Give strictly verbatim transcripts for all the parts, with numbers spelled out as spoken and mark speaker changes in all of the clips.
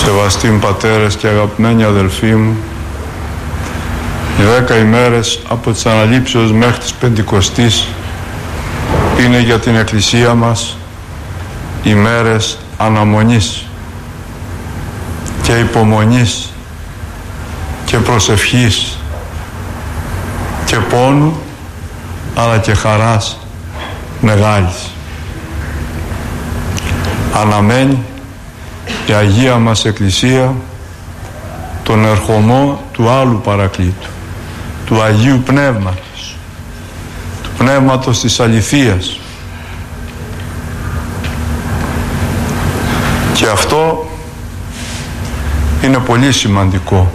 Speaker 1: Σεβαστοί πατέρες και αγαπημένοι αδελφοί μου, οι δέκα ημέρες από τις αναλήψεως μέχρι τις Πεντηκοστής είναι για την Εκκλησία μας ημέρες αναμονής και υπομονής και προσευχής και πόνου, αλλά και χαράς μεγάλης. Αναμένει η Αγία μας Εκκλησία τον ερχομό του άλλου Παρακλήτου, του Αγίου Πνεύματος, του Πνεύματος της αληθείας. Και αυτό είναι πολύ σημαντικό,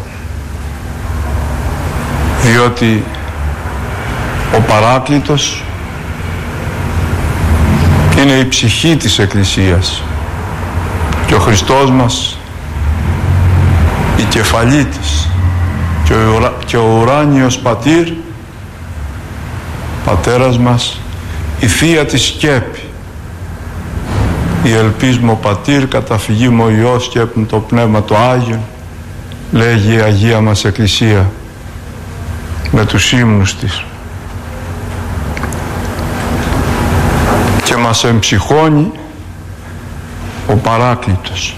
Speaker 1: διότι ο Παράκλητος είναι η ψυχή της Εκκλησίας και ο Χριστός μας η κεφαλή της και ο, ουρα... και ο ουράνιος Πατήρ, Πατέρας μας, η Θεία της σκέπη, η ελπίσμο Πατήρ, καταφυγή μου ο Υιός σκέπη το Πνεύμα το Άγιο, λέγει η Αγία μας Εκκλησία με τους ύμνους της, και μας εμψυχώνει ο Παράκλητος.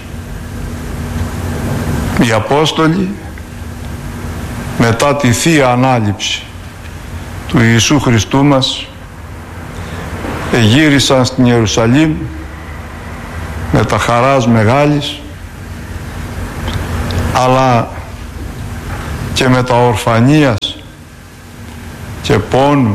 Speaker 1: Οι Απόστολοι μετά τη Θεία Ανάληψη του Ιησού Χριστού μας εγύρισαν στην Ιερουσαλήμ με τα χαράς μεγάλης, αλλά και με τα ορφανίας και πόνου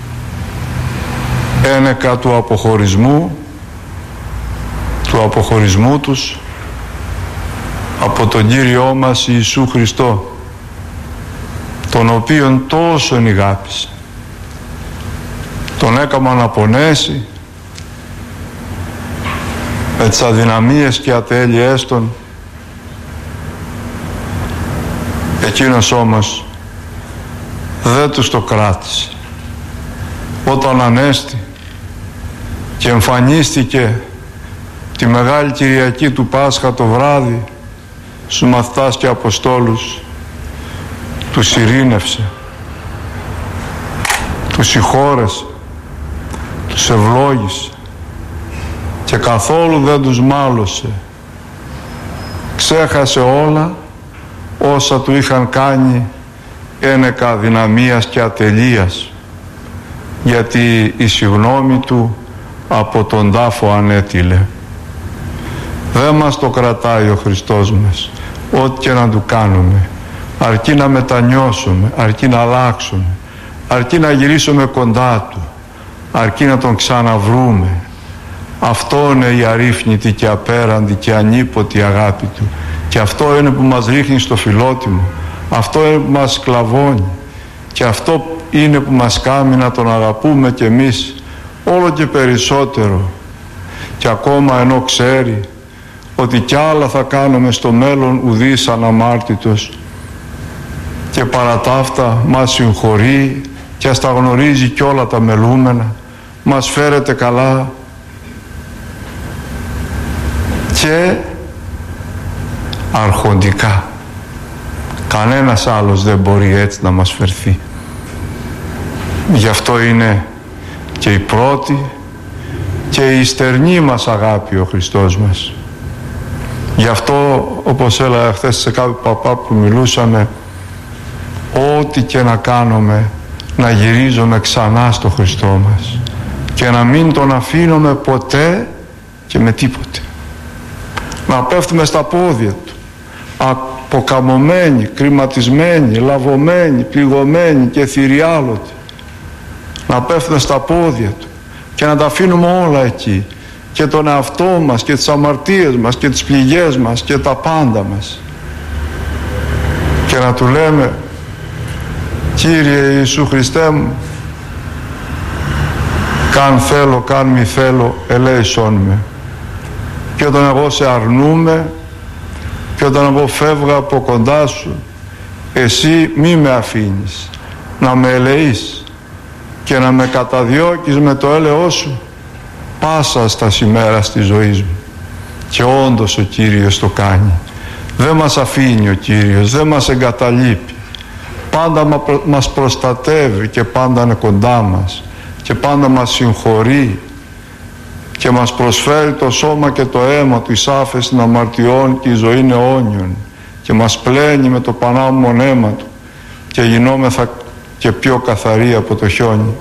Speaker 1: ένεκα του αποχωρισμού του αποχωρισμού τους από τον Κύριό μας Ιησού Χριστό, τον οποίον τόσον ηγάπησε, τον έκαμα να πονέσει με τις αδυναμίες και ατέλειές των. Εκείνος όμως δεν τους το κράτησε. Όταν ανέστη και εμφανίστηκε τη Μεγάλη Κυριακή του Πάσχα το βράδυ στους μαθητάς και Αποστόλους, τους ειρήνευσε, τους συγχώρεσε, τους ευλόγησε και καθόλου δεν τους μάλωσε. Ξέχασε όλα όσα του είχαν κάνει ένεκα αδυναμίας και ατελείας, γιατί η συγνώμη του από τον τάφο ανέτειλε. Δεν μας το κρατάει ο Χριστός μας, ό,τι και να του κάνουμε, αρκεί να μετανιώσουμε, αρκεί να αλλάξουμε, αρκεί να γυρίσουμε κοντά του, αρκεί να τον ξαναβρούμε. Αυτό είναι η αρρύθμιτη και απέραντη και ανίποτη αγάπη του, και αυτό είναι που μας ρίχνει στο φιλότιμο, αυτό είναι που μας σκλαβώνει, και αυτό είναι που μας κάνει να τον αγαπούμε κι εμείς όλο και περισσότερο, και ακόμα ενώ ξέρει ότι κι άλλα θα κάνουμε στο μέλλον ουδής αναμάρτητος, και παρά τα αυτά μας συγχωρεί και ας τα γνωρίζει κι όλα τα μελούμενα, μας φέρεται καλά, και αρχοντικά κανένας άλλος δεν μπορεί έτσι να μας φερθεί. Γι' αυτό είναι και η πρώτη και η στερνή μας αγάπη ο Χριστός μας. Γι' αυτό, όπως έλεγα χθες σε κάποιο παπά που μιλούσαμε, ό,τι και να κάνουμε να γυρίζουμε ξανά στο Χριστό μας και να μην τον αφήνουμε ποτέ και με τίποτε. Να πέφτουμε στα πόδια του, αποκαμωμένοι, κρηματισμένοι, λαβωμένοι, πληγωμένοι και θηριάλωτοι. Να πέφτουμε στα πόδια του και να τα αφήνουμε όλα εκεί, και τον εαυτό μας και τις αμαρτίες μας και τις πληγές μας και τα πάντα μας, και να του λέμε: Κύριε Ιησού Χριστέ μου, καν θέλω, καν μη θέλω, ελέησόν με. Και όταν εγώ σε αρνούμε και όταν εγώ φεύγω από κοντά σου, εσύ μη με αφήνεις να με ελεείς και να με καταδιώκεις με το έλεος σου πάσα στα ημέρα της ζωής μου. Και όντως ο Κύριος το κάνει. Δεν μας αφήνει ο Κύριος, δεν μας εγκαταλείπει. Πάντα μας προστατεύει και πάντα είναι κοντά μας και πάντα μας συγχωρεί και μας προσφέρει το σώμα και το αίμα του εις άφεση των αμαρτιών και η ζωή είναι αιώνιον και μας πλένει με το πανάμον αίμα του και γινόμεθα και πιο καθαροί από το χιόνι.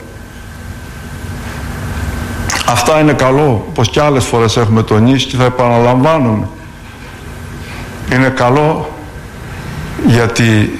Speaker 1: Αυτά είναι καλό, όπως και άλλες φορές έχουμε τονίσει και θα επαναλαμβάνουμε. Είναι καλό γιατί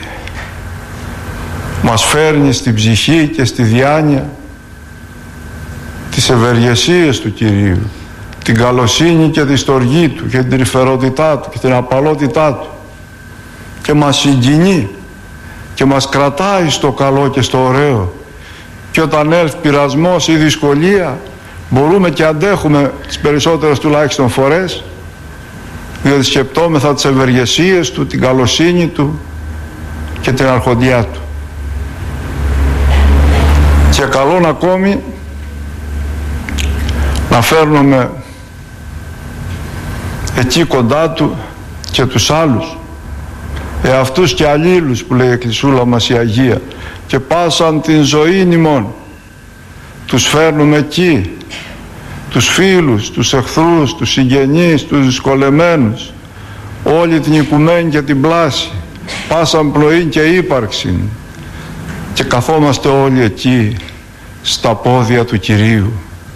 Speaker 1: μας φέρνει στην ψυχή και στη διάνοια τις ευεργεσίες του Κυρίου, την καλοσύνη και τη στοργή του και την τρυφερότητά του και την απαλότητά του και μας συγκινεί και μας κρατάει στο καλό και στο ωραίο, και όταν έρθει πειρασμός ή δυσκολία μπορούμε και αντέχουμε τις περισσότερες τουλάχιστον φορές, διότι σκεπτόμεθα τις ευεργεσίες του, την καλοσύνη του και την αρχοντιά του. Και καλόν ακόμη να φέρνουμε εκεί κοντά του και τους άλλους, εαυτούς και αλλήλους που λέει η Εκκλησούλα μας η Αγία, και πάσαν την ζωή ημών τους φέρνουμε εκεί, τους φίλους, τους εχθρούς, τους συγγενείς, τους δυσκολεμένους, όλη την οικουμένη και την πλάση, πάσαν πνοή και ύπαρξη, και καθόμαστε όλοι εκεί στα πόδια του Κυρίου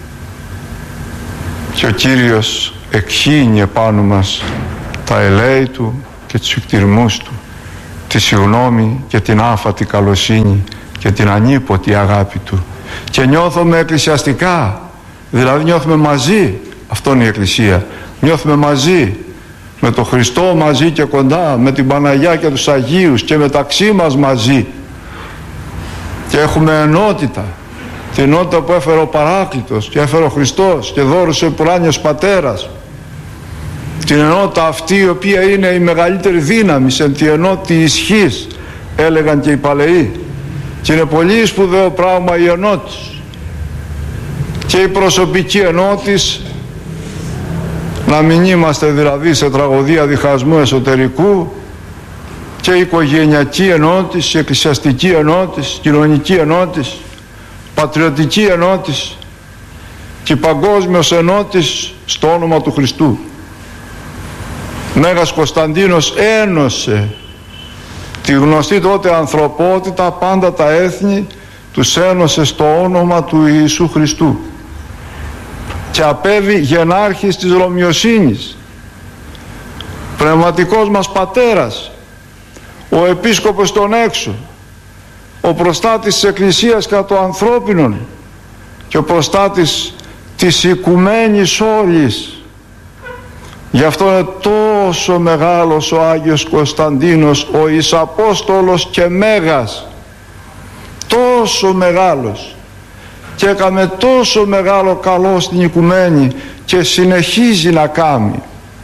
Speaker 1: και ο Κύριος εκχύνει επάνω μας τα ελέη του και τους εκτιρμούς του, τη συγνώμη και την άφατη καλοσύνη και την ανίποτη αγάπη του, και νιώθουμε εκκλησιαστικά, δηλαδή νιώθουμε μαζί. Αυτό είναι η Εκκλησία, νιώθουμε μαζί με τον Χριστό, μαζί και κοντά, με την Παναγιά και τους Αγίους και μεταξύ μας μαζί, και έχουμε ενότητα, την ενότητα που έφερε ο Παράκλητος και έφερε ο Χριστός και δώρωσε ο Ουράνιος Πατέρας, την ενότητα αυτή η οποία είναι η μεγαλύτερη δύναμη, σε τη ενώτη ισχύς έλεγαν και οι παλαιοί, και είναι πολύ σπουδαίο πράγμα η ενότης και η προσωπική ενότης, να μην είμαστε δηλαδή σε τραγωδία διχασμού εσωτερικού, και η οικογενειακή ενότης, η εκκλησιαστική ενότης, κοινωνική ενότης, πατριωτική ενότης και παγκόσμιος ενότης στο όνομα του Χριστού. Μέγας Κωνσταντίνος ένωσε τη γνωστή τότε ανθρωπότητα, πάντα τα έθνη τους ένωσε στο όνομα του Ιησού Χριστού, και απέβη γενάρχης της Ρωμιοσύνης, πνευματικός μας πατέρας, ο επίσκοπος των έξω, ο προστάτης της Εκκλησίας κατά το ανθρώπινον και ο προστάτης της οικουμένης όλης. Γι' αυτό είναι τόσο μεγάλος ο Άγιος Κωνσταντίνος, ο Εισαπόστολος και Μέγας, τόσο μεγάλος, και έκαμε τόσο μεγάλο καλό στην οικουμένη και συνεχίζει να κάνει.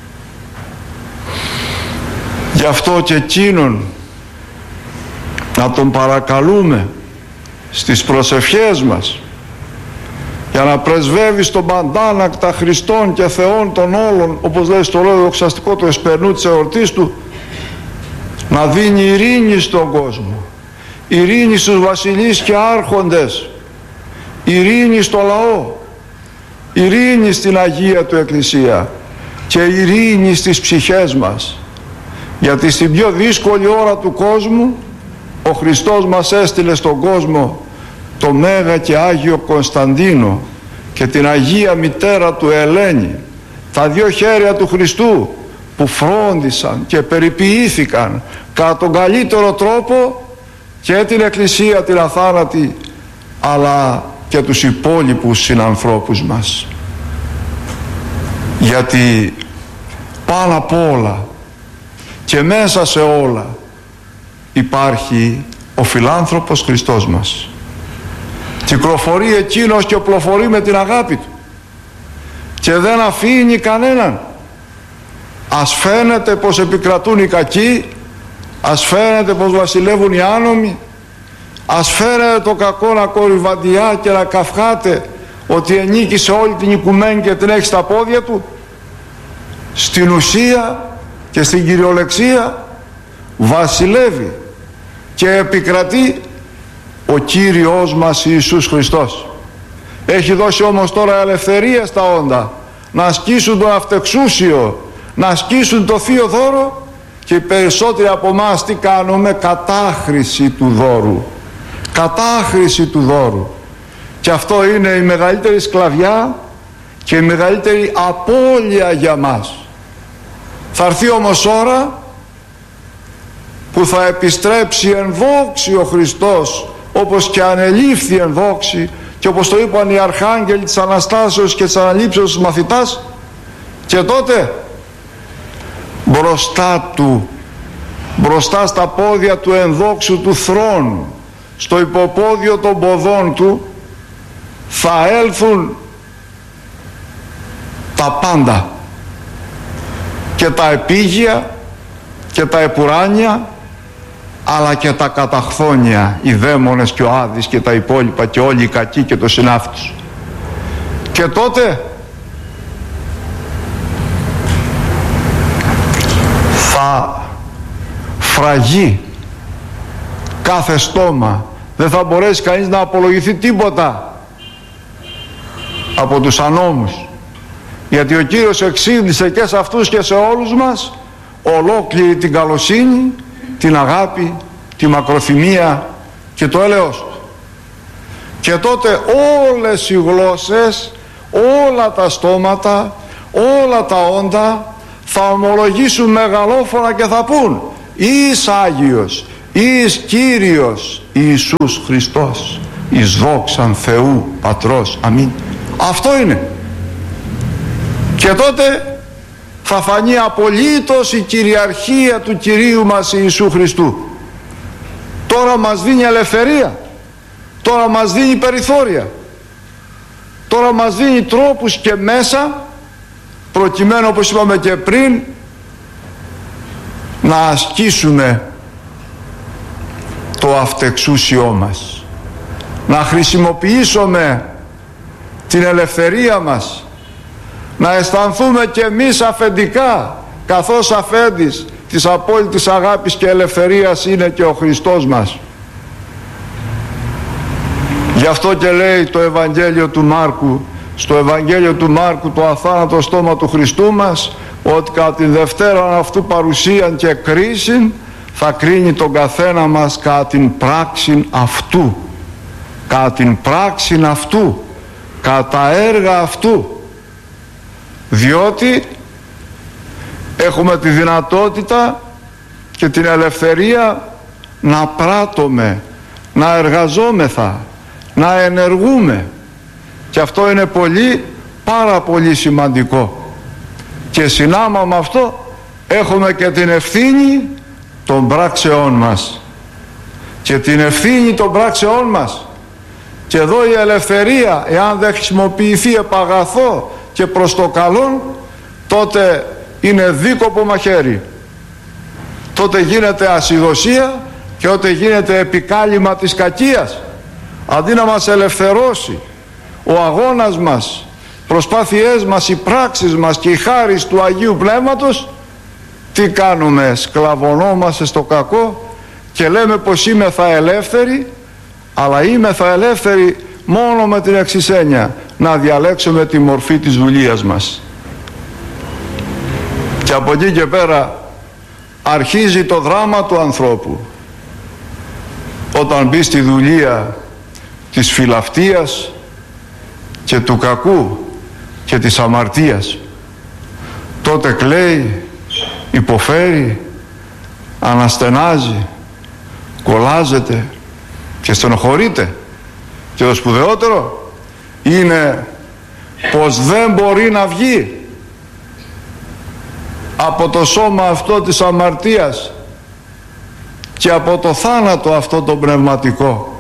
Speaker 1: Γι' αυτό και εκείνον να τον παρακαλούμε στις προσευχές μας, για να πρεσβεύει στον παντάνακτα Χριστών και Θεών των όλων, όπως λέει στο λόγο δοξαστικό του εσπερνού της εορτής του, να δίνει ειρήνη στον κόσμο, ειρήνη στους βασιλείς και άρχοντες, ειρήνη στο λαό, ειρήνη στην Αγία του Εκκλησία και ειρήνη στις ψυχές μας, γιατί στην πιο δύσκολη ώρα του κόσμου ο Χριστός μας έστειλε στον κόσμο το Μέγα και Άγιο Κωνσταντίνο και την Αγία Μητέρα του Ελένη, τα δύο χέρια του Χριστού που φρόντισαν και περιποιήθηκαν κατά τον καλύτερο τρόπο και την Εκκλησία την αθάνατη, αλλά και τους υπόλοιπους συνανθρώπους μας. Γιατί πάνω απ' όλα και μέσα σε όλα υπάρχει ο φιλάνθρωπος Χριστός μας. Κυκλοφορεί εκείνος και οπλοφορεί με την αγάπη του και δεν αφήνει κανέναν. Ας φαίνεται πως επικρατούν οι κακοί, ας φαίνεται πως βασιλεύουν οι άνομοι, ας φαίνεται το κακό να κορυβαντιά και να καυχάται ότι ενίκησε όλη την οικουμένη και την έχει στα πόδια του. Στην ουσία και στην κυριολεξία βασιλεύει και επικρατεί ο Κύριος μας Ιησούς Χριστός. Έχει δώσει όμως τώρα ελευθερία στα όντα να ασκήσουν το αυτεξούσιο, να ασκήσουν το θείο δώρο, και οι περισσότεροι από εμάς τι κάνουμε? Κατάχρηση του δώρου. Κατάχρηση του δώρου. Και αυτό είναι η μεγαλύτερη σκλαβιά και η μεγαλύτερη απώλεια για μας. Θα έρθει όμως ώρα που θα επιστρέψει εν δόξη ο Χριστός, όπως και ανελήφθη εν δόξη, και όπως το είπαν οι αρχάγγελοι της Αναστάσεως και της Αναλήψεως της μαθητάς, και τότε μπροστά του, μπροστά στα πόδια του ενδόξου του θρόνου, στο υποπόδιο των ποδών του, θα έλθουν τα πάντα, και τα επίγεια και τα επουράνια, αλλά και τα καταχθόνια, οι δαίμονες και ο Άδης και τα υπόλοιπα και όλοι οι κακοί και το συνάφτους. Και τότε θα φραγεί κάθε στόμα, δεν θα μπορέσει κανείς να απολογηθεί τίποτα από τους ανώμους, γιατί ο Κύριος εξήγησε και σε αυτούς και σε όλους μας ολόκληρη την καλοσύνη, την αγάπη, τη μακροθυμία και το έλεος του. Και τότε όλες οι γλώσσες, όλα τα στόματα, όλα τα όντα θα ομολογήσουν μεγαλόφωνα και θα πούν: Εις Άγιος, εις Κύριος Ιησούς Χριστός, εις δόξαν Θεού Πατρός. Αμήν. Αυτό είναι. Και τότε θα φανεί απολύτως η κυριαρχία του Κυρίου μας Ιησού Χριστού. Τώρα μας δίνει ελευθερία, τώρα μας δίνει περιθώρια, τώρα μας δίνει τρόπους και μέσα, προκειμένου, όπως είπαμε και πριν, να ασκήσουμε το αυτεξούσιό μας, να χρησιμοποιήσουμε την ελευθερία μας, να αισθανθούμε και εμείς αφεντικά, καθώς αφέντης της απόλυτης αγάπης και ελευθερίας είναι και ο Χριστός μας. Γι' αυτό και λέει το Ευαγγέλιο του Μάρκου, στο Ευαγγέλιο του Μάρκου, το αθάνατο στόμα του Χριστού μας, ότι κατά τη Δευτέρα αυτού παρουσίαν και κρίσιν θα κρίνει τον καθένα μας κατά την πράξην αυτού, κατά την πράξην αυτού, κατά τα έργα αυτού, διότι έχουμε τη δυνατότητα και την ελευθερία να πράττουμε, να εργαζόμεθα, να ενεργούμε, και αυτό είναι πολύ, πάρα πολύ σημαντικό. Και συνάμα με αυτό έχουμε και την ευθύνη των πράξεών μας, και την ευθύνη των πράξεών μας. Και εδώ η ελευθερία, εάν δεν χρησιμοποιηθεί επαγαθό και προς το καλόν, τότε είναι δίκοπο μαχαίρι, τότε γίνεται ασυδοσία και τότε γίνεται επικάλυμα της κακίας. Αντί να μας ελευθερώσει ο αγώνας μας, προσπάθειές μας, οι πράξεις μας και η χάρις του Αγίου Πνεύματος, τι κάνουμε? Σκλαβωνόμαστε στο κακό και λέμε πως είμαι θα ελεύθεροι, αλλά είμαι θα ελεύθεροι μόνο με την εξής έννοια: να διαλέξουμε τη μορφή της δουλείας μας. Και από εκεί και πέρα αρχίζει το δράμα του ανθρώπου, όταν μπει στη δουλεία της φιλαυτίας και του κακού και της αμαρτίας. Τότε κλαίει, υποφέρει, αναστενάζει, κολλάζεται και στενοχωρείται. Και το σπουδαιότερο είναι πως δεν μπορεί να βγει από το σώμα αυτό της αμαρτίας και από το θάνατο αυτό το πνευματικό.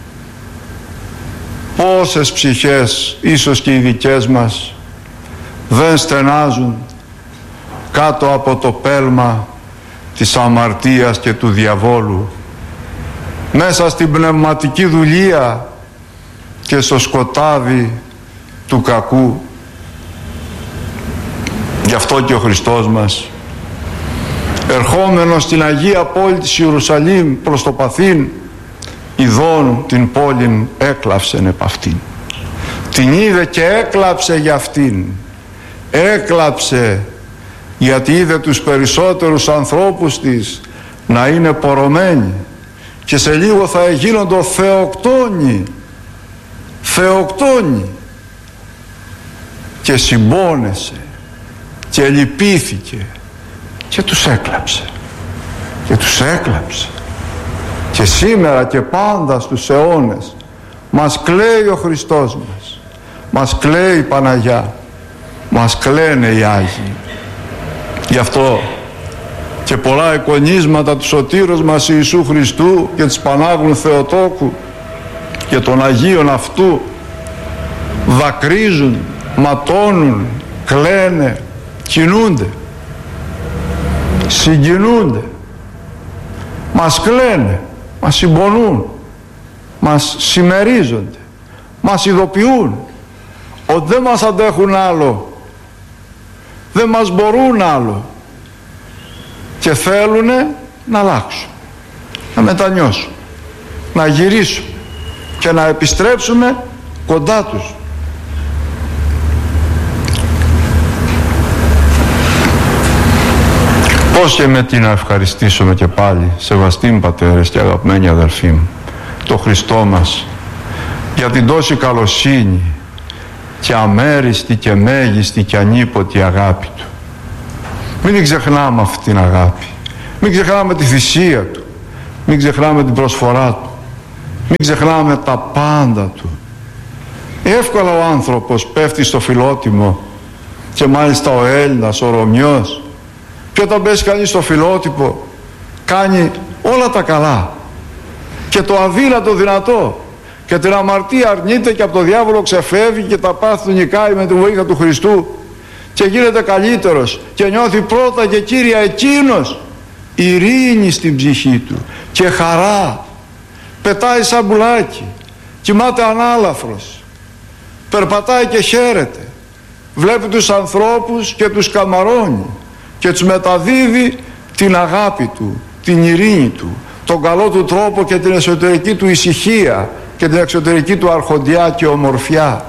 Speaker 1: Πόσες ψυχές, ίσως και οι δικές μας, δεν στενάζουν κάτω από το πέλμα της αμαρτίας και του διαβόλου, μέσα στην πνευματική δουλεία και στο σκοτάδι του κακού. Γι' αυτό και ο Χριστός μας ερχόμενος στην Αγία πόλη της Ιερουσαλήμ προς το παθήν, ειδών την πόλην έκλαψεν επ' αυτήν. Την είδε και έκλαψε για αυτήν. Έκλαψε γιατί είδε τους περισσότερους ανθρώπους της να είναι πορωμένοι και σε λίγο θα γίνοντο θεοκτόνοι, θεοκτόνοι, και συμπόνεσε και λυπήθηκε και τους έκλαψε και τους έκλαψε. Και σήμερα και πάντα στους αιώνες μας κλαίει ο Χριστός μας, μας κλαίει η Παναγιά, μας κλαίνε οι Άγιοι. Γι' αυτό και πολλά εικονίσματα του Σωτήρος μας Ιησού Χριστού και της Πανάγνου Θεοτόκου και των Αγίων αυτού δακρύζουν, ματώνουν, κλαίνε, κινούνται, συγκινούνται, μας κλαίνε, μας συμπονούν, μας συμμερίζονται, μας ειδοποιούν ότι δεν μας αντέχουν άλλο, δεν μας μπορούν άλλο και θέλουν να αλλάξουν, να μετανιώσουν, να γυρίσουν και να επιστρέψουμε κοντά τους. Πώς και με τι να ευχαριστήσουμε και πάλι, σεβαστοί μου πατέρες και αγαπημένοι αδελφοί μου, το Χριστό μας για την τόση καλοσύνη και αμέριστη και μέγιστη και ανίποτη αγάπη Του. Μην την ξεχνάμε αυτή την αγάπη, μην ξεχνάμε τη θυσία Του, μην ξεχνάμε την προσφορά Του, μην ξεχνάμε τα πάντα Του. Εύκολα ο άνθρωπος πέφτει στο φιλότιμο και μάλιστα ο Έλληνας, ο Ρωμιός, και όταν πέσει κανείς στο φιλότυπο κάνει όλα τα καλά και το αδύνατο δυνατό και την αμαρτία αρνείται και από το διάβολο ξεφεύγει και τα πάθη του νικάει με τη βοήθεια του Χριστού και γίνεται καλύτερος και νιώθει πρώτα και κύρια εκείνος ειρήνη στην ψυχή του και χαρά, πετάει σαν μπουλάκι, κοιμάται ανάλαφρος, περπατάει και χαίρεται, βλέπει τους ανθρώπους και τους καμαρώνει και τους μεταδίδει την αγάπη Του, την ειρήνη Του, τον καλό Του τρόπο και την εσωτερική Του ησυχία και την εξωτερική Του αρχοντιά και ομορφιά.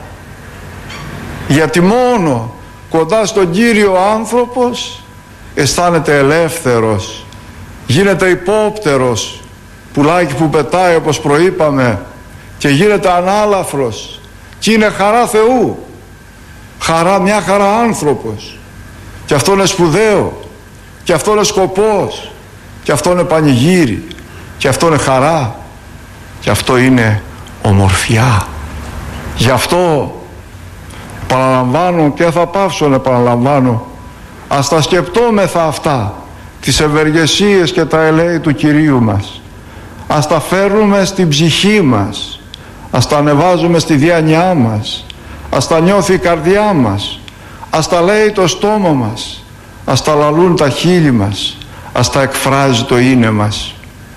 Speaker 1: Γιατί μόνο κοντά στον Κύριο άνθρωπος αισθάνεται ελεύθερος, γίνεται υπόπτερος, πουλάκι που πετάει όπως προείπαμε, και γίνεται ανάλαφρος και είναι χαρά Θεού, χαρά, μια χαρά άνθρωπος. Και αυτό είναι σπουδαίο, και αυτό είναι σκοπός, και αυτό είναι πανηγύρι, και αυτό είναι χαρά, και αυτό είναι ομορφιά. Γι' αυτό επαναλαμβάνω και θα πάψω να επαναλαμβάνω, ας τα σκεπτόμεθα αυτά, τις ευεργεσίες και τα ελέη του Κυρίου μας, ας τα φέρνουμε στην ψυχή μας, ας τα ανεβάζουμε στη διάνοιά μας, ας τα νιώθει η καρδιά μας, ας τα λέει το στόμα μας, ας τα λαλούν τα χείλη μας, ας τα εκφράζει το είναι μας.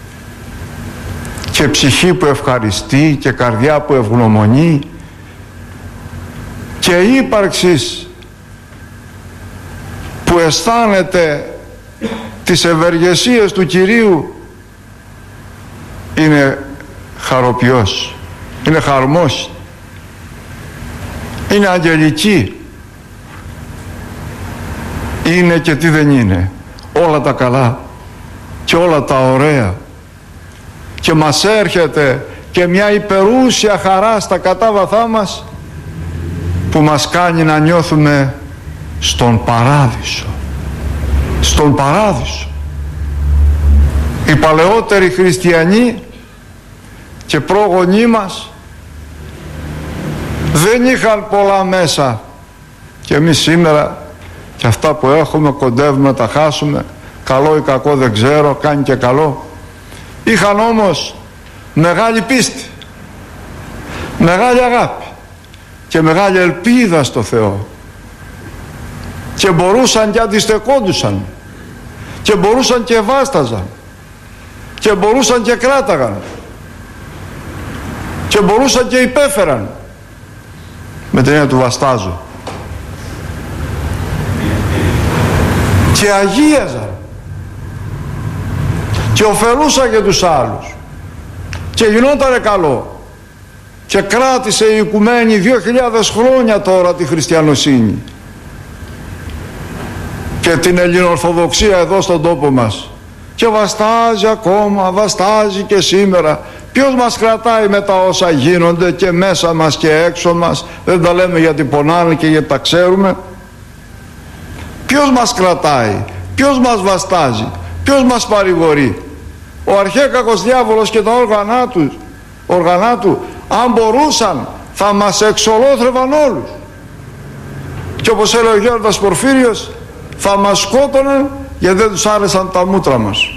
Speaker 1: Και ψυχή που ευχαριστεί και καρδιά που ευγνωμονεί και ύπαρξης που αισθάνεται τις ευεργεσίες του Κυρίου είναι χαροποιός, είναι χαρμός, είναι αγγελική. Είναι και τι δεν είναι, όλα τα καλά και όλα τα ωραία, και μας έρχεται και μια υπερούσια χαρά στα κατάβαθά μας που μας κάνει να νιώθουμε στον παράδεισο, στον παράδεισο. Οι παλαιότεροι χριστιανοί και πρόγονοί μας δεν είχαν πολλά μέσα, και εμείς σήμερα και αυτά που έχουμε κοντεύουμε να τα χάσουμε, καλό ή κακό δεν ξέρω, κάνει και καλό. Είχαν όμως μεγάλη πίστη, μεγάλη αγάπη και μεγάλη ελπίδα στο Θεό, και μπορούσαν και αντιστεκόντουσαν και μπορούσαν και βάσταζαν και μπορούσαν και κράταγαν και μπορούσαν και υπέφεραν, με την έννοια του βαστάζω, και αγίαζαν και ωφελούσα και τους άλλους και γινότανε καλό και κράτησε η οικουμένη δύο χιλιάδες χρόνια τώρα τη χριστιανοσύνη και την ελληνοορθοδοξία εδώ στον τόπο μας, και βαστάζει ακόμα, βαστάζει και σήμερα. Ποιος μας κρατάει με τα όσα γίνονται και μέσα μας και έξω μας? Δεν τα λέμε γιατί πονάνε και γιατί τα ξέρουμε. Ποιος μας κρατάει? Ποιος μας βαστάζει? Ποιος μας παρηγορεί? Ο αρχαίκακος διάβολος και τα όργανά του, όργανά του, αν μπορούσαν θα μας εξολόθρευαν όλους, και όπως έλεγε ο Γέροντας Πορφύριος, θα μας σκότωναν γιατί δεν τους άρεσαν τα μούτρα μας.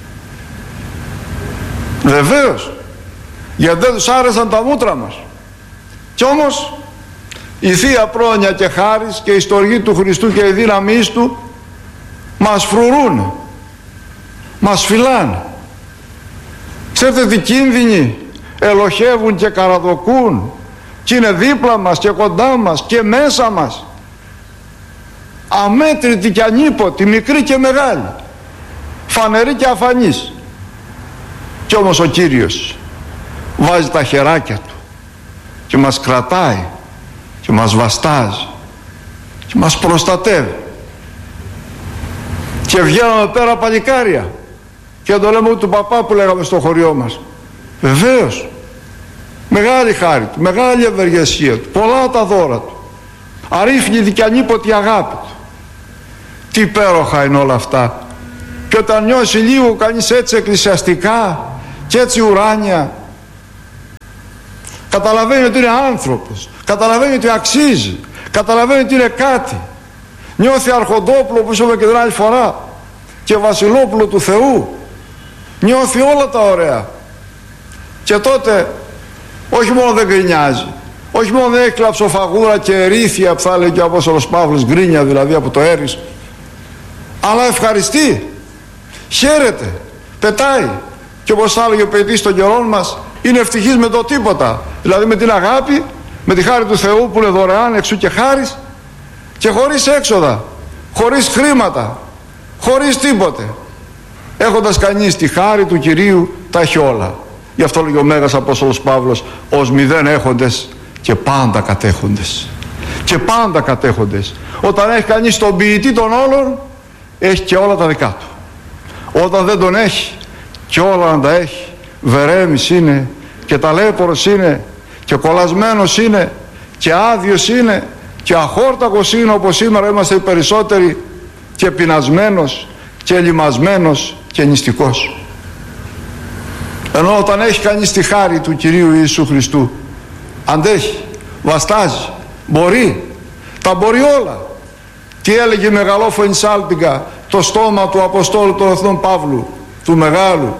Speaker 1: Βεβαίως, γιατί δεν τους άρεσαν τα μούτρα μας. Κι όμως η Θεία Πρόνοια και χάρις και η στοργή του Χριστού και η δύναμή του μας φρουρούν, μας φυλάνε. Ξέρετε τι κίνδυνοι ελοχεύουν και καραδοκούν, και είναι δίπλα μας και κοντά μας και μέσα μας, αμέτρητοι και ανίποτοι, μικροί και μεγάλοι, φανεροί και αφανείς. Κι όμως ο Κύριος βάζει τα χεράκια του και μας κρατάει και μας βαστάζει και μας προστατεύει. Και βγαίνουμε πέρα παλικάρια και δεν το λέμε ούτε του παπά που λέγαμε στο χωριό μας. Βεβαίως, μεγάλη χάρη του, μεγάλη ευεργεσία του, πολλά τα δώρα του, αρρύθμιτη και ανίποτη αγάπη του. Τι υπέροχα είναι όλα αυτά. Και όταν νιώσει λίγο κανείς έτσι εκκλησιαστικά και έτσι ουράνια, καταλαβαίνει ότι είναι άνθρωπος, καταλαβαίνει ότι αξίζει, καταλαβαίνει ότι είναι κάτι. Νιώθει αρχοντόπουλο, που είπαμε και την άλλη φορά, και βασιλόπουλο του Θεού. Νιώθει όλα τα ωραία. Και τότε όχι μόνο δεν γκρινιάζει, όχι μόνο δεν έχει κλαψοφαγούρα και ερήθια που θα έλεγε ο Απόστολος Παύλος, γκρίνια δηλαδή από το έρης, αλλά ευχαριστεί, χαίρεται, πετάει. Και όπως θα έλεγε ο ποιητής των καιρών μας, είναι ευτυχής με το τίποτα, δηλαδή με την αγάπη, με τη χάρη του Θεού που είναι δωρεάν εξού και χάρις, και χωρίς έξοδα, χωρίς χρήματα, χωρίς τίποτε. Έχοντας κανείς τη χάρη του Κυρίου, τα έχει όλα. Γι' αυτό λέγει ο Μέγας Απόστολος Παύλος, ως μηδέν έχοντες και πάντα κατέχοντες. Και πάντα κατέχοντες. Όταν έχει κανείς τον ποιητή των όλων, έχει και όλα τα δικά του. Όταν δεν τον έχει, και όλα να τα έχει, βερέμης είναι και ταλέπορος είναι και κολλασμένος είναι και άδειος είναι και αχόρτακος είναι, όπως σήμερα είμαστε οι περισσότεροι, και πεινασμένος και λιμασμένος και νηστικός. Ενώ όταν έχει κανείς τη χάρη του Κυρίου Ιησού Χριστού, αντέχει, βαστάζει, μπορεί, τα μπορεί όλα. Τι έλεγε η μεγαλόφωνη σάλπιγγα, το στόμα του Αποστόλου των Εθνών Παύλου, του Μεγάλου?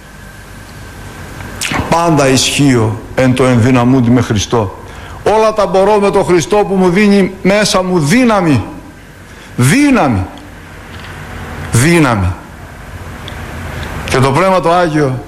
Speaker 1: Πάντα ισχύω εν το ενδυναμούντι με Χριστό. Όλα τα μπορώ με τον Χριστό που μου δίνει μέσα μου δύναμη. Δύναμη. Δύναμη. Και το Πνεύμα το Άγιο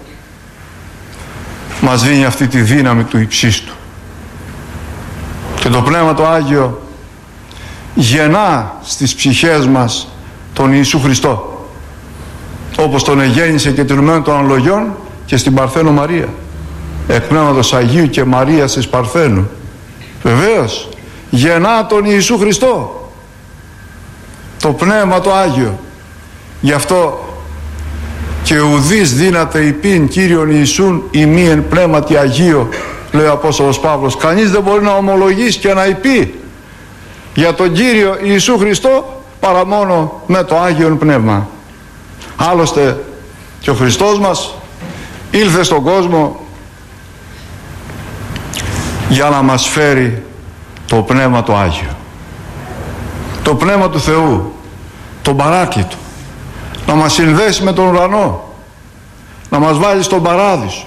Speaker 1: μας δίνει αυτή τη δύναμη του υψίστου. Και το Πνεύμα το Άγιο γεννά στις ψυχές μας τον Ιησού Χριστό, όπως τον εγέννησε και τηρουμένο των αναλογιών και στην Παρθένο Μαρία, εκ Πνεύματος Αγίου και Μαρίας της Παρθένου. Βεβαίως γεννά τον Ιησού Χριστό το Πνεύμα το Άγιο. Γι' αυτό και ουδείς δύναται υπήν Κύριον Ιησούν ημί εν Πνεύματι Αγίο, λέει ο Απόστολος Παύλος. Κανείς δεν μπορεί να ομολογήσει και να υπεί για τον Κύριο Ιησού Χριστό παρά μόνο με το Άγιον Πνεύμα. Άλλωστε και ο Χριστός μας ήλθε στον κόσμο για να μας φέρει το Πνεύμα το Άγιο, το Πνεύμα του Θεού, τον Παράκλητο, να μας συνδέσει με τον ουρανό, να μας βάλει στον Παράδεισο.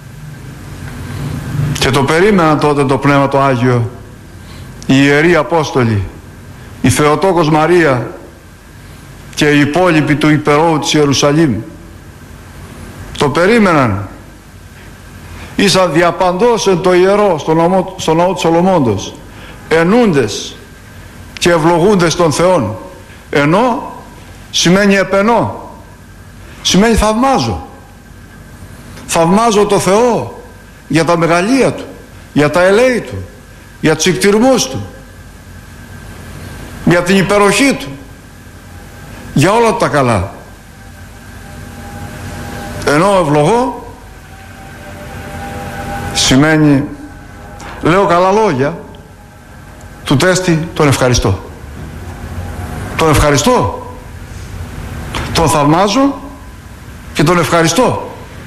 Speaker 1: Και το περίμεναν τότε το Πνεύμα το Άγιο οι Ιεροί Απόστολοι, η Θεοτόκος Μαρία και οι υπόλοιποι του υπερόου της Ιερουσαλήμ. Το περίμεναν. Ήσαν διαπαντός εν το ιερό στο ναό, στο ναό του Σολομώντος, ενούντες και ευλογούντες των Θεών. Ενώ σημαίνει επενώ, σημαίνει θαυμάζω, Θαυμάζω το Θεό για τα μεγαλεία Του, για τα ελέη Του, για τους εκτιρμούς Του, για την υπεροχή Του, για όλα τα καλά. Ενώ ευλογώ σημαίνει λέω καλά λόγια, του τέστη τον ευχαριστώ. Τον ευχαριστώ, τον θαυμάζω και τον ευχαριστώ.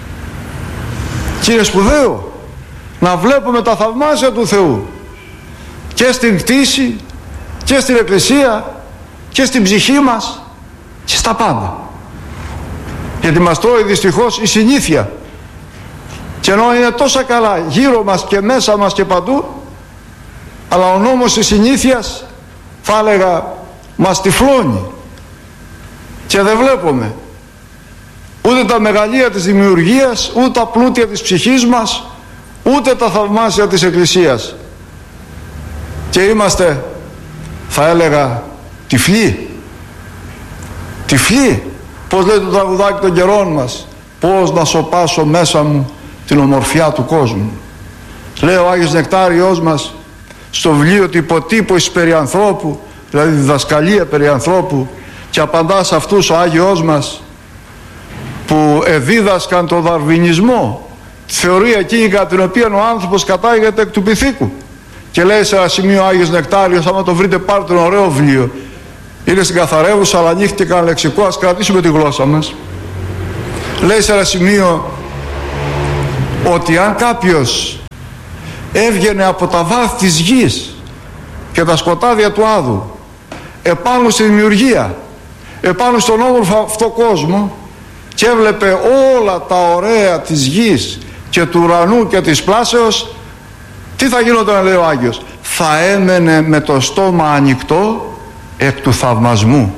Speaker 1: Και είναι σπουδαίο να βλέπουμε τα θαυμάσια του Θεού και στην κτήση και στην εκκλησία και στην ψυχή μας και στα πάντα. Γιατί μας τρώει δυστυχώς η συνήθεια, και ενώ είναι τόσα καλά γύρω μας και μέσα μας και παντού, αλλά ο νόμος της συνήθειας, θα έλεγα, μας τυφλώνει και δεν βλέπουμε ούτε τα μεγαλεία της δημιουργίας, ούτε τα πλούτια της ψυχής μας, ούτε τα θαυμάσια της Εκκλησίας, και είμαστε, θα έλεγα, τυφλοί. Τυφλοί. Πώς λέει το τραγουδάκι των καιρών μας, πώς να σωπάσω μέσα μου την ομορφιά του κόσμου. Λέει ο Άγιος Νεκτάριος μας στο βιβλίο του υποτύπωσης περί ανθρώπου, δηλαδή διδασκαλία περί ανθρώπου, και απαντά σε αυτούς ο Άγιος μας που εδίδασκαν τον δαρβινισμό, τη θεωρία εκείνη κατά την οποία ο άνθρωπος κατάγεται εκ του πυθίκου. Και λέει σε ένα σημείο ο Άγιος Νεκτάριος, άμα το βρείτε πάρτε ένα ωραίο βιβλίο, είναι στην Καθαρεύουσα, αλλά ανοίχτηκε κανένα λεξικό, ας κρατήσουμε τη γλώσσα μας. Λέει σε ένα σημείο ότι αν κάποιος έβγαινε από τα βάθη της γης και τα σκοτάδια του άδου επάνω στη δημιουργία, επάνω στον όμορφο αυτό κόσμο, και έβλεπε όλα τα ωραία της γης και του ουρανού και της πλάσεως, τι θα γινόταν, λέει ο Άγιος? Θα έμενε με το στόμα ανοιχτό εκ του θαυμασμού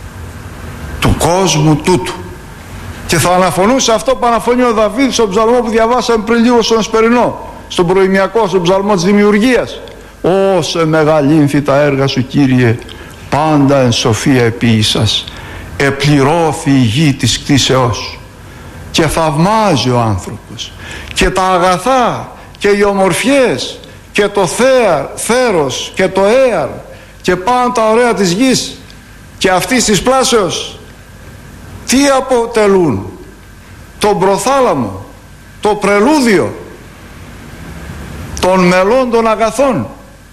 Speaker 1: του κόσμου τούτου, και θα αναφωνούσε αυτό που αναφωνεί ο Δαβίδ στον ψαλμό που διαβάσαμε πριν λίγο στον Εσπερινό, στον προημιακό, στον ψαλμό της δημιουργίας. Όσε μεγαλύνθη τα έργα σου, Κύριε, πάντα εν σοφία επίησας, επληρώθη η γη της κτήσεώς. Και θαυμάζει ο άνθρωπος και τα αγαθά και οι ομορφιές και το θέαρ, θέρος και το έαρ και πάνω τα ωραία της γης και αυτής της πλάσεως. Τι αποτελούν? Τον προθάλαμο, το πρελούδιο των μελών των αγαθών.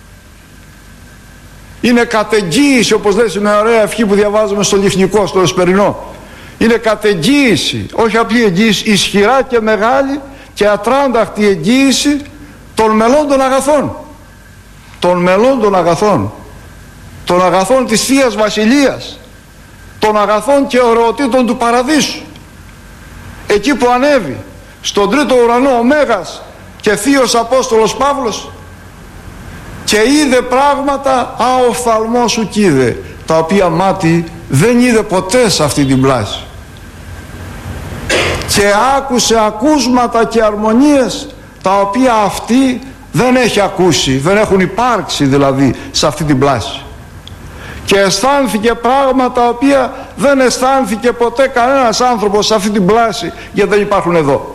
Speaker 1: Είναι κατεγγίηση, όπως λέει μια ωραία ευχή που διαβάζουμε στο Λιχνικό, στο Εσπερινό. Είναι κατεγγίηση, όχι απλή εγγύηση, ισχυρά και μεγάλη και ατράνταχτη εγγύηση των μελών των αγαθών. Των μελών των αγαθών. Των αγαθών της Θείας Βασιλείας. Των αγαθών και ωραιοτήτων του παραδείσου. Εκεί που ανέβη στον τρίτο ουρανό ο Μέγας και θείος Απόστολος Παύλος και είδε πράγματα α οφθαλμός σου κι είδε, τα οποία μάτι δεν είδε ποτέ σε αυτή την πλάση, και άκουσε ακούσματα και αρμονίες τα οποία αυτή δεν έχει ακούσει, δεν έχουν υπάρξει δηλαδή σε αυτή την πλάση, και αισθάνθηκε πράγματα τα οποία δεν αισθάνθηκε ποτέ κανένας άνθρωπος σε αυτή την πλάση, γιατί δεν υπάρχουν εδώ.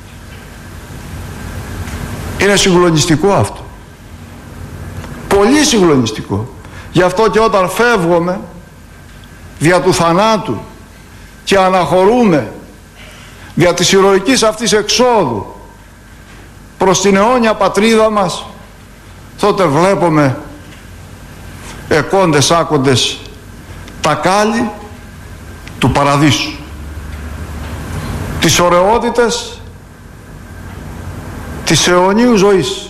Speaker 1: Είναι συγκλονιστικό αυτό, πολύ συγκλονιστικό. Γι' αυτό και όταν φεύγουμε δια του θανάτου και αναχωρούμε δια της ηρωικής αυτής εξόδου προς την αιώνια πατρίδα μας, τότε βλέπουμε εκόντες άκοντες τα κάλλη του παραδείσου, τις ωραιότητες της αιωνίου ζωής,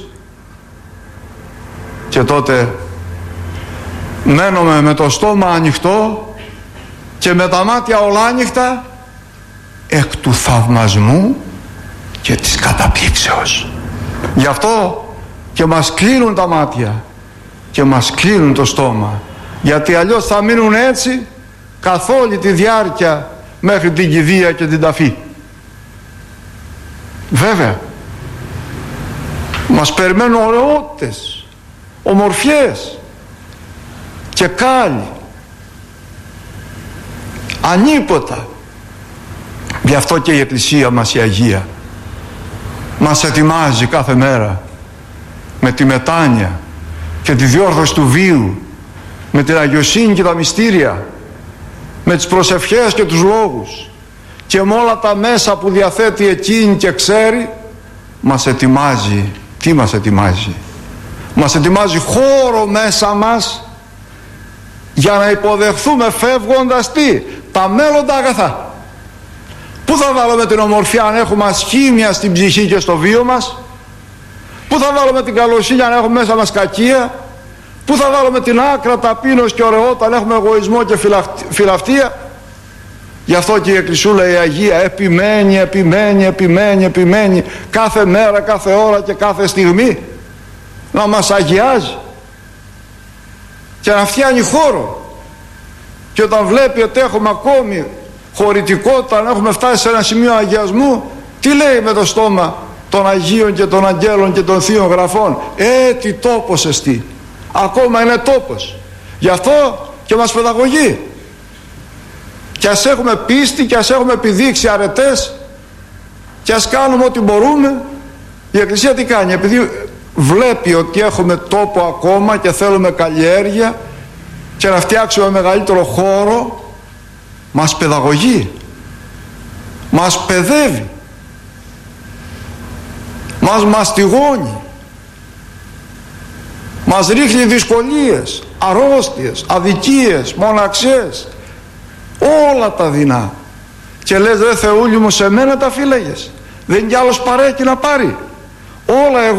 Speaker 1: και τότε μένουμε με το στόμα ανοιχτό και με τα μάτια ολάνυχτα εκ του θαυμασμού και της καταπλήξεως. Γι' αυτό και μας κλείνουν τα μάτια και μας κλείνουν το στόμα, γιατί αλλιώς θα μείνουν έτσι καθ' όλη τη διάρκεια μέχρι την κηδεία και την ταφή. Βέβαια μας περιμένουν ωραιότητες, ομορφιές και κάλλη ανίποτα. Γι' αυτό και η Εκκλησία μας η Αγία Μας ετοιμάζει κάθε μέρα με τη μετάνοια και τη διόρθωση του βίου, με την αγιοσύνη και τα μυστήρια, με τις προσευχές και τους λόγους και με όλα τα μέσα που διαθέτει εκείνη και ξέρει. Μας ετοιμάζει. Τι μας ετοιμάζει? Μας ετοιμάζει χώρο μέσα μας για να υποδεχθούμε φεύγοντας τι? Τα μέλλοντα αγαθά. Πού θα βάλουμε την ομορφιά αν έχουμε ασχήμια στην ψυχή και στο βίο μας? Πού θα βάλουμε την καλοσύνη αν έχουμε μέσα μας κακία? Πού θα βάλουμε την άκρα ταπείνωση και ωραιότητα αν έχουμε εγωισμό και φιλαυτία? Γι' αυτό και η Εκκλησούλα η Αγία επιμένει, επιμένει, επιμένει, επιμένει κάθε μέρα, κάθε ώρα και κάθε στιγμή να μας αγιάζει και να φτιάνει χώρο. Και όταν βλέπει ότι έχουμε ακόμη χωρητικότητα, να έχουμε φτάσει σε ένα σημείο αγιασμού, τι λέει με το στόμα των Αγίων και των Αγγέλων και των Θείων Γραφών? Ε, τι τόπος εστί. Ακόμα είναι τόπος. Γι' αυτό και μας παιδαγωγεί. Και ας έχουμε πίστη και ας έχουμε επιδείξει αρετές και ας κάνουμε ό,τι μπορούμε, η Εκκλησία τι κάνει? Επειδή βλέπει ότι έχουμε τόπο ακόμα και θέλουμε καλλιέργεια και να φτιάξουμε μεγαλύτερο χώρο, μας παιδαγωγεί, μας παιδεύει, μας μαστιγώνει, μας ρίχνει δυσκολίες, αρρώστιες, αδικίες, μοναξίες, όλα τα δεινά. Και λες, ρε Θεούλη μου, σε μένα τα φύλαγες, δεν κι άλλος παρέκει να πάρει όλα εγώ